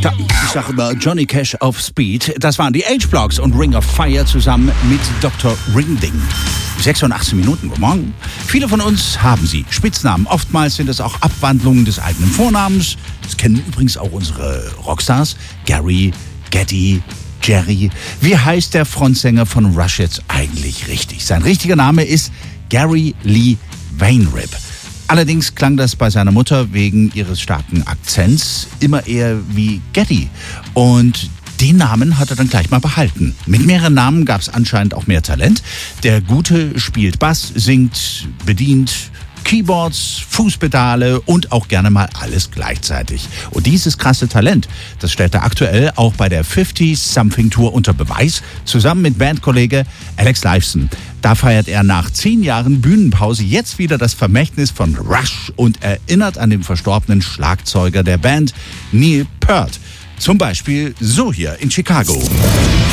Ja, ich sage immer Johnny Cash auf Speed. Das waren die H-Blocks und Ring of Fire zusammen mit Dr. Ringding. 86 Minuten, guten Morgen. Viele von uns haben sie. Spitznamen. Oftmals sind es auch Abwandlungen des eigenen Vornamens. Das kennen übrigens auch unsere Rockstars. Gary, Geddy, Jerry. Wie heißt der Frontsänger von Rush jetzt eigentlich richtig? Sein richtiger Name ist Gary Lee Wainwright. Allerdings klang das bei seiner Mutter wegen ihres starken Akzents immer eher wie Geddy. Und den Namen hat er dann gleich mal behalten. Mit mehreren Namen gab es anscheinend auch mehr Talent. Der Gute spielt Bass, singt, bedient Keyboards, Fußpedale und auch gerne mal alles gleichzeitig. Und dieses krasse Talent, das stellt er aktuell auch bei der 50-Something Tour unter Beweis, zusammen mit Bandkollege Alex Lifeson. Da feiert er nach 10 Jahren Bühnenpause jetzt wieder das Vermächtnis von Rush und erinnert an den verstorbenen Schlagzeuger der Band, Neil Peart. Zum Beispiel so hier in Chicago.